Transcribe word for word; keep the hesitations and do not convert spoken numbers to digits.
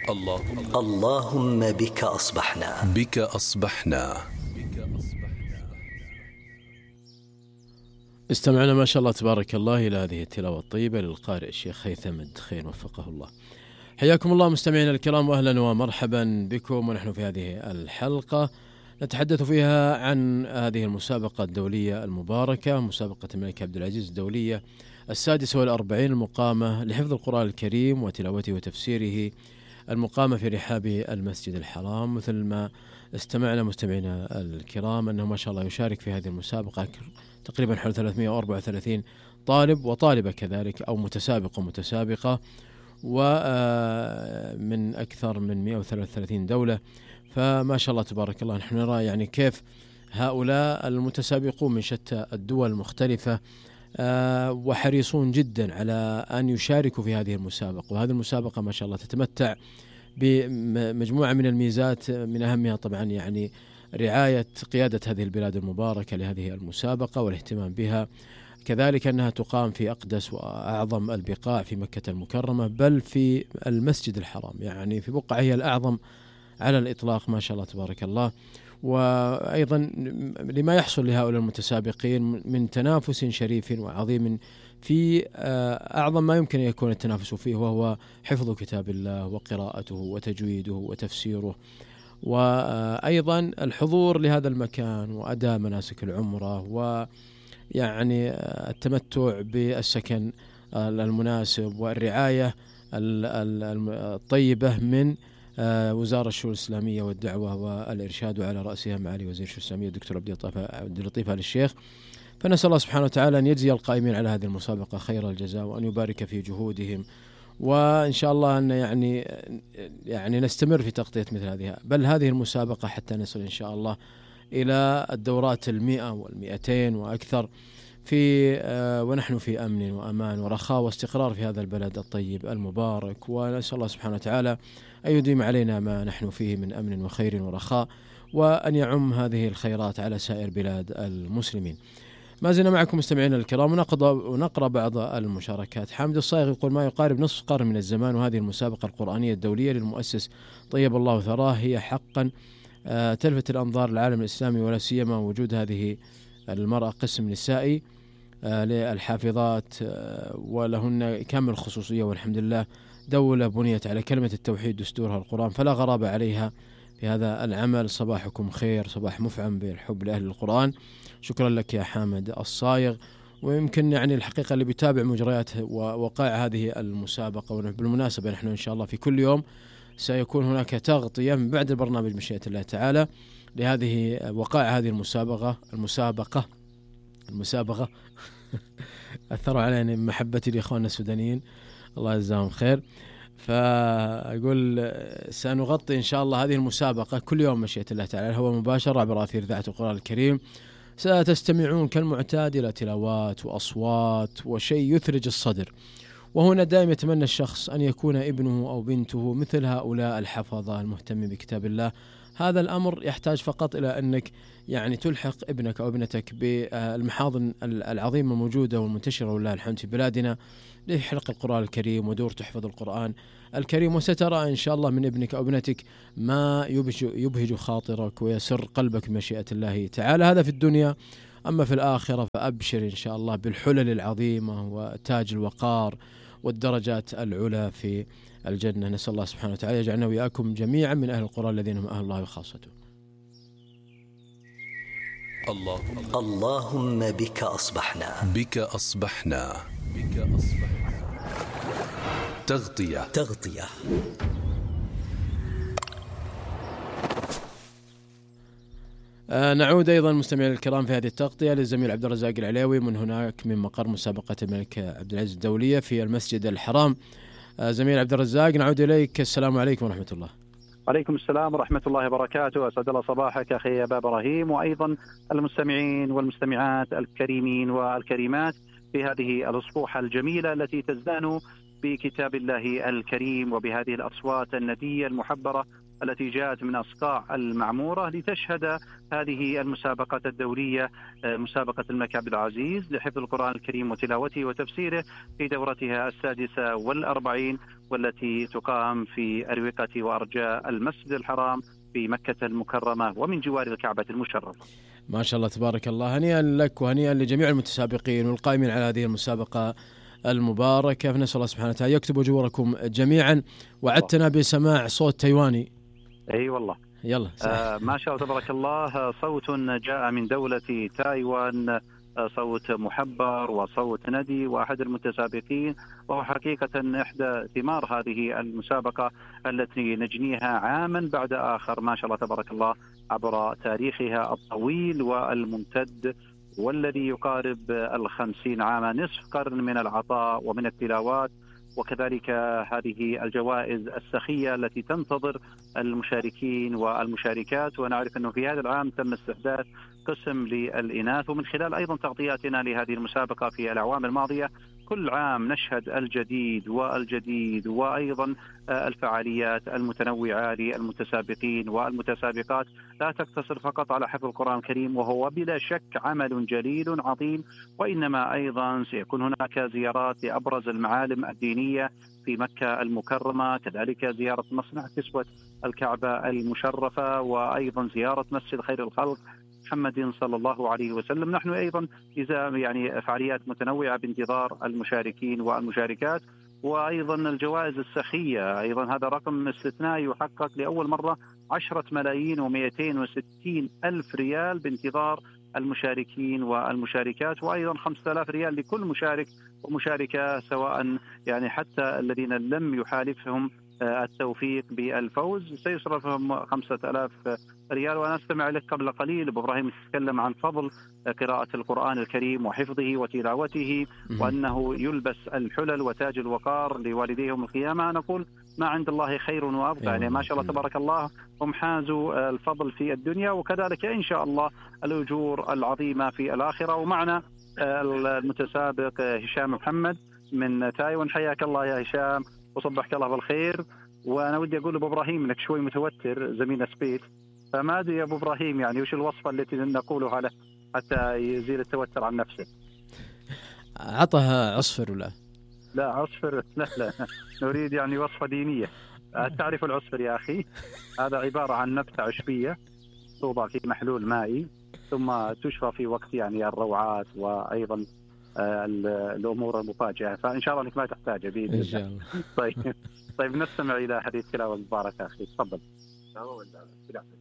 اللهم اللهم بك أصبحنا بك أصبحنا. استمعنا ما شاء الله تبارك الله إلى هذه التلاوة الطيبة للقارئ الشيخ هيثم الدخيل وفقه الله. حياكم الله مستمعينا الكرام وأهلا ومرحبا بكم، ونحن في هذه الحلقة نتحدث فيها عن هذه المسابقة الدولية المباركة، مسابقة الملك عبد العزيز الدولية السادسة والأربعين المقامة لحفظ القرآن الكريم وتلاوته وتفسيره، المقامة في رحاب المسجد الحرام. مثل ما استمعنا مستمعينا الكرام أنه ما شاء الله يشارك في هذه المسابقة تقريبا حول ثلاثمائة وأربعة وثلاثين طالب وطالبة كذلك، أو متسابق ومتسابقة، ومن أكثر من مئة وثلاثة وثلاثين دولة. فما شاء الله تبارك الله نحن نرى يعني كيف هؤلاء المتسابقون من شتى الدول المختلفة وحريصون جدا على أن يشاركوا في هذه المسابقة. وهذه المسابقة ما شاء الله تتمتع بمجموعة من الميزات، من أهمها طبعا يعني رعاية قيادة هذه البلاد المباركة لهذه المسابقة والاهتمام بها، كذلك أنها تقام في أقدس وأعظم البقاع في مكة المكرمة، بل في المسجد الحرام، يعني في بقعة هي الأعظم على الإطلاق ما شاء الله تبارك الله. وأيضا لما يحصل لهؤلاء المتسابقين من تنافس شريف وعظيم في أعظم ما يمكن أن يكون التنافس فيه، وهو حفظ كتاب الله وقراءته وتجويده وتفسيره، وأيضا الحضور لهذا المكان وأداء مناسك العمرة، ويعني التمتع بالسكن المناسب والرعاية الطيبة من وزارة الشؤون الإسلامية والدعوة والإرشاد، وعلى رأسها معالي وزير الشؤون الإسلامية الدكتور عبد اللطيف آل الشيخ. فنسأل الله سبحانه وتعالى أن يجزي القائمين على هذه المسابقة خير الجزاء، وأن يبارك في جهودهم، وإن شاء الله أن يعني يعني نستمر في تغطية مثل هذه بل هذه المسابقة حتى نصل إن شاء الله إلى الدورات المئة والمئتين وأكثر في آه ونحن في أمن وأمان ورخاء واستقرار في هذا البلد الطيب المبارك. ونسأل الله سبحانه وتعالى أن يديم علينا ما نحن فيه من أمن وخير ورخاء، وأن يعم هذه الخيرات على سائر بلاد المسلمين. ما زلنا معكم مستمعينا الكرام ونقرأ بعض المشاركات. حامد الصايغ يقول: ما يقارب نصف قرن من الزمان وهذه المسابقة القرآنية الدولية للمؤسس طيب الله ثراه هي حقا آه تلفت الأنظار العالم الإسلامي، ولا سيما وجود هذه المرأة قسم نسائي آه للحافظات آه ولهن كامل الخصوصية، والحمد لله دولة بنيت على كلمة التوحيد دستورها القرآن، فلا غرابة عليها في هذا العمل. صباحكم خير، صباح مفعم بالحب لأهل القرآن. شكرا لك يا حامد الصايغ. ويمكن يعني الحقيقة اللي بيتابع مجريات ووقائع هذه المسابقة، وبالمناسبة نحن إن شاء الله في كل يوم سيكون هناك تغطية من بعد البرنامج مشيئة الله تعالى لهذه وقائع هذه المسابقة المسابقة المسابقة أثروا علينا محبتي لإخواننا السودانيين الله يجزاهم خير. فأقول سنغطي إن شاء الله هذه المسابقة كل يوم مشيئة الله تعالى هو مباشر عبر أثير إذاعة القرآن الكريم. ستستمعون كالمعتاد إلى تلاوات وأصوات وشيء يثلج الصدر. وهنا دائما يتمنى الشخص أن يكون ابنه أو بنته مثل هؤلاء الحفظة المهتمين بكتاب الله. هذا الأمر يحتاج فقط إلى أنك يعني تلحق ابنك أو ابنتك بالمحاضن العظيمة الموجودة والمنتشرة والله الحمد في بلادنا لحلق القرآن الكريم ودور تحفظ القرآن الكريم، وسترى إن شاء الله من ابنك أو ابنتك ما يبهج خاطرك ويسر قلبك بمشيئة الله تعالى. هذا في الدنيا. أما في الآخرة فأبشر إن شاء الله بالحلل العظيمة وتاج الوقار والدرجات العلى في الجنة. نسأل الله سبحانه وتعالى يجعلنا وإياكم جميعا من أهل القرآن الذين هم أهل الله وخاصته. اللهم اللهم بك أصبحنا بك أصبحنا بك أصبحنا تغطية تغطية آه نعود أيضا مستمعين الكرام في هذه التغطية للزميل عبد الرزاق العليوي من هناك من مقر مسابقة الملك عبد العزيز الدولية في المسجد الحرام. آه زميل عبد الرزاق نعود إليك. السلام عليكم ورحمة الله. عليكم السلام ورحمة الله وبركاته. أسعد الله صباحك أخي أبا إبراهيم، وأيضا المستمعين والمستمعات الكريمين والكريمات في هذه الأصبوحة الجميلة التي تزدان بكتاب الله الكريم وبهذه الأصوات الندية المحبرة التي جاءت من أصقاع المعمورة لتشهد هذه المسابقات الدولية مسابقة الملك عبد العزيز لحفظ القرآن الكريم وتلاوته وتفسيره في دورتها السادسة والأربعين، والتي تقام في أروقة وأرجاء المسجد الحرام في مكة المكرمة ومن جوار الكعبة المشرفة. ما شاء الله تبارك الله. هنيئا لك وهنيئا لجميع المتسابقين والقائمين على هذه المسابقة المباركة. فنسأل الله سبحانه وتعالى يكتب أجوركم جميعا. وعدتنا بسماع صوت تايواني. أي والله. يلا. آه ما شاء الله تبارك الله. صوت جاء من دولة تايوان، صوت محبر وصوت ندي وأحد المتسابقين، وهو حقيقة إحدى ثمار هذه المسابقة التي نجنيها عاما بعد آخر ما شاء الله تبارك الله عبر تاريخها الطويل والممتد، والذي يقارب الخمسين عاما، نصف قرن من العطاء ومن التلاوات، وكذلك هذه الجوائز السخية التي تنتظر المشاركين والمشاركات. ونعرف أنه في هذا العام تم استحداث قسم للإناث، ومن خلال أيضا تغطياتنا لهذه المسابقة في الأعوام الماضية كل عام نشهد الجديد والجديد، وأيضا الفعاليات المتنوعة للمتسابقين والمتسابقات لا تقتصر فقط على حفظ القرآن الكريم، وهو بلا شك عمل جليل عظيم، وإنما أيضا سيكون هناك زيارات لأبرز المعالم الدينية في مكة المكرمة، كذلك زيارة مصنع كسوة الكعبة المشرفة، وأيضا زيارة مسجد خير الخلق محمد صلى الله عليه وسلم. نحن أيضا إذا يعني فعاليات متنوعة بانتظار المشاركين والمشاركات، وأيضا الجوائز السخية. أيضا هذا رقم استثنائي يحقق لأول مرة عشرة ملايين ومئتين وستين ألف ريال بانتظار المشاركين والمشاركات، وأيضا خمسة آلاف ريال لكل مشارك ومشاركة، سواء يعني حتى الذين لم يحالفهم التوفيق بالفوز سيصرف لهم خمسة آلاف ريال. وأنا أستمع لك قبل قليل أبو إبراهيم تتكلم عن فضل قراءة القرآن الكريم وحفظه وتلاوته، وأنه يلبس الحلل وتاج الوقار لوالديه يوم القيامة. نقول ما عند الله خير وأبقى، يعني ما شاء الله تبارك الله هم حازوا الفضل في الدنيا، وكذلك إن شاء الله الأجور العظيمة في الآخرة. ومعنا المتسابق هشام محمد من تايوان. حياك الله يا هشام وصبحك الله بالخير. وأنا ودي أقول أبو إبراهيم إنك شوي متوتر زميلنا سبيت، فما أدري يا أبو إبراهيم يعني وش الوصفة التي نقولها له حتى يزيل التوتر عن نفسه؟ عطها عصفر ولا لا عصفر؟ لا لا نريد يعني وصفة دينية. تعرف العصفر يا أخي؟ هذا عبارة عن نبتة عشبية توضع في محلول مائي ثم تشرى في وقت يعني الروعات وأيضا الأمور المفاجئة، فإن شاء الله أنك ما تحتاج بإذن إن شاء الله. طيب طيب نستمع إلى هذه التلاوة المباركة أخي، تفضل.